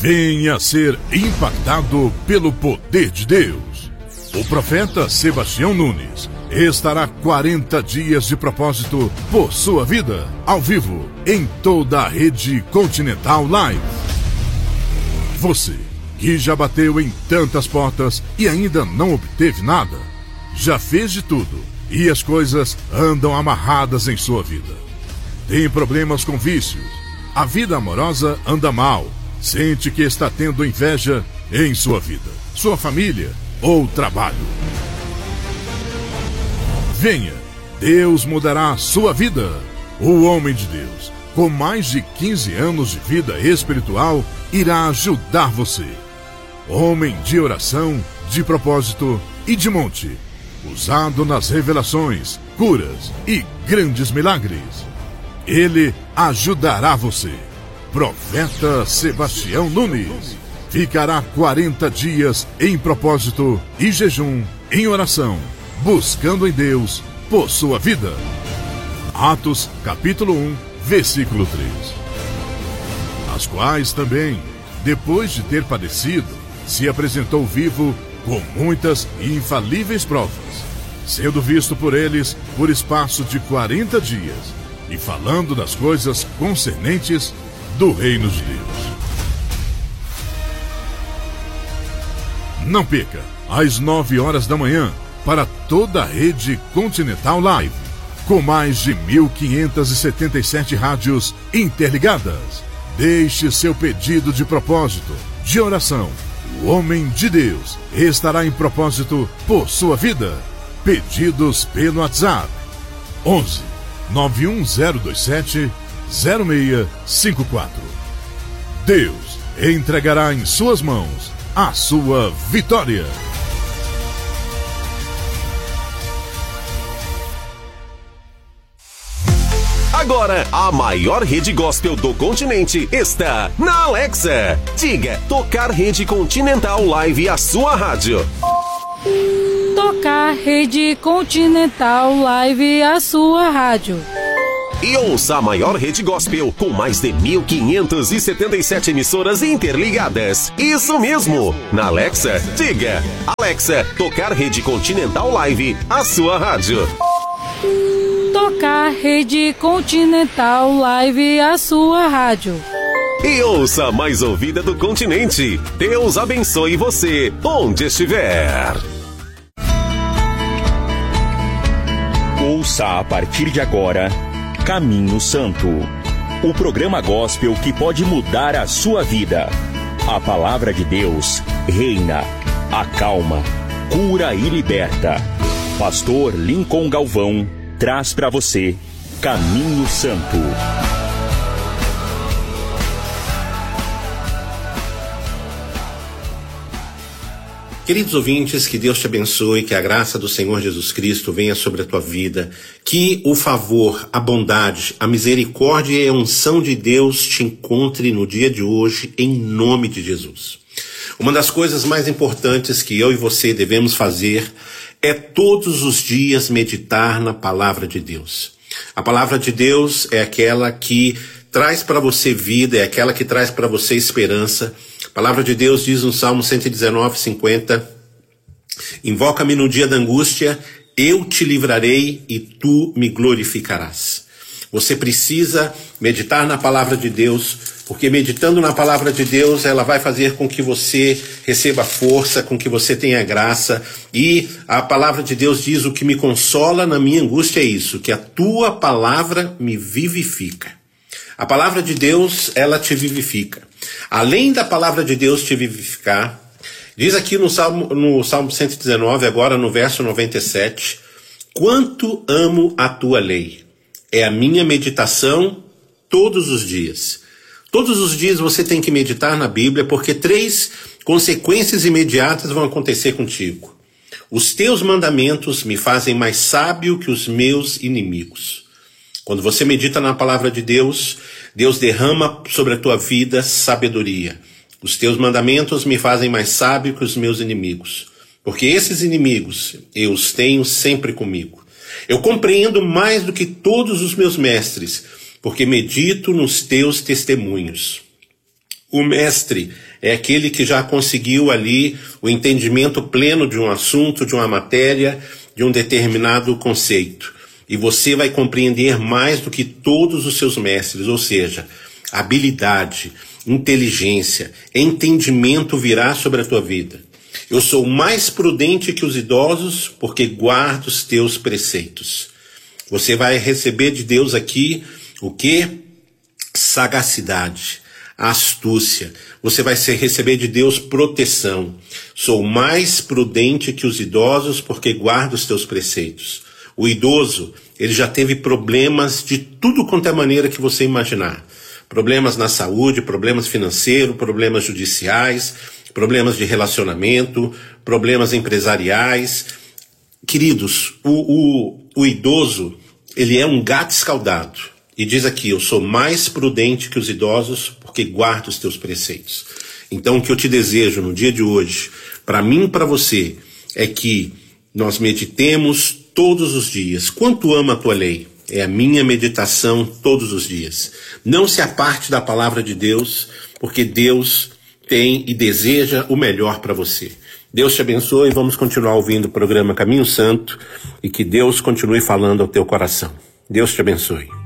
Venha ser impactado pelo poder de Deus. O profeta Sebastião Nunes estará 40 dias de propósito por sua vida, ao vivo, em toda a rede Continental Live. Você que já bateu em tantas portas e ainda não obteve nada, já fez de tudo e as coisas andam amarradas em sua vida. Tem problemas com vícios, a vida amorosa anda mal, sente que está tendo inveja em sua vida, sua família ou trabalho. Venha, Deus mudará a sua vida. O homem de Deus, com mais de 15 anos de vida espiritual, irá ajudar você. Homem de oração, de propósito e de monte, usado nas revelações, curas e grandes milagres. Ele ajudará você. Profeta Sebastião Nunes ficará 40 dias em propósito e jejum, em oração, buscando em Deus por sua vida. Atos capítulo 1, versículo 3. As quais também, depois de ter padecido, se apresentou vivo com muitas e infalíveis provas, sendo visto por eles por espaço de 40 dias, e falando das coisas concernentes do reino de Deus. Não perca, às 9 horas da manhã, para toda a rede Continental Live, com mais de 1.577 rádios interligadas. Deixe seu pedido de propósito, de oração. O homem de Deus estará em propósito por sua vida. Pedidos pelo WhatsApp 11 91027 0654. Deus entregará em suas mãos a sua vitória. Agora, a maior rede gospel do continente está na Alexa. Diga, tocar rede Continental Live, a sua rádio. Tocar rede Continental Live, a sua rádio. E ouça a maior rede gospel com mais de 1.577 emissoras interligadas. Isso mesmo! Na Alexa, diga, Alexa, tocar rede Continental Live, a sua rádio. Tocar rede Continental Live, a sua rádio. E ouça a mais ouvida do continente. Deus abençoe você, onde estiver. Ouça a partir de agora Caminho Santo, o programa gospel que pode mudar a sua vida. A palavra de Deus reina, acalma, cura e liberta. Pastor Lincoln Galvão traz para você Caminho Santo. Queridos ouvintes, que Deus te abençoe, que a graça do Senhor Jesus Cristo venha sobre a tua vida, que o favor, a bondade, a misericórdia e a unção de Deus te encontre no dia de hoje, em nome de Jesus. Uma das coisas mais importantes que eu e você devemos fazer é todos os dias meditar na palavra de Deus. A palavra de Deus é aquela que traz para você vida, é aquela que traz para você esperança. A palavra de Deus diz no Salmo 119:50, invoca-me no dia da angústia, eu te livrarei e tu me glorificarás. Você precisa meditar na palavra de Deus, porque meditando na palavra de Deus, ela vai fazer com que você receba força, com que você tenha graça. E a palavra de Deus diz, o que me consola na minha angústia é isso, que a tua palavra me vivifica. A palavra de Deus, ela te vivifica. Além da palavra de Deus te vivificar, diz aqui no Salmo 119, agora no verso 97, quanto amo a tua lei. É a minha meditação todos os dias. Todos os dias você tem que meditar na Bíblia, porque 3 consequências imediatas vão acontecer contigo. Os teus mandamentos me fazem mais sábio que os meus inimigos. Quando você medita na palavra de Deus, Deus derrama sobre a tua vida sabedoria. Os teus mandamentos me fazem mais sábio que os meus inimigos, porque esses inimigos eu os tenho sempre comigo. Eu compreendo mais do que todos os meus mestres, porque medito nos teus testemunhos. O mestre é aquele que já conseguiu ali o entendimento pleno de um assunto, de uma matéria, de um determinado conceito. E você vai compreender mais do que todos os seus mestres, ou seja, habilidade, inteligência, entendimento virá sobre a tua vida. Eu sou mais prudente que os idosos, porque guardo os teus preceitos. Você vai receber de Deus aqui o quê? Sagacidade, astúcia. Você vai receber de Deus proteção. Sou mais prudente que os idosos, porque guardo os teus preceitos. O idoso, ele já teve problemas de tudo quanto é maneira que você imaginar. Problemas na saúde, problemas financeiros, problemas judiciais, problemas de relacionamento, problemas empresariais. Queridos, o idoso, ele é um gato escaldado. E diz aqui, eu sou mais prudente que os idosos, porque guardo os teus preceitos. Então, o que eu te desejo no dia de hoje, para mim e para você, é que nós meditemos todos os dias. Quanto amo a tua lei? É a minha meditação todos os dias. Não se aparte da palavra de Deus, porque Deus tem e deseja o melhor para você. Deus te abençoe e vamos continuar ouvindo o programa Caminho Santo e que Deus continue falando ao teu coração. Deus te abençoe.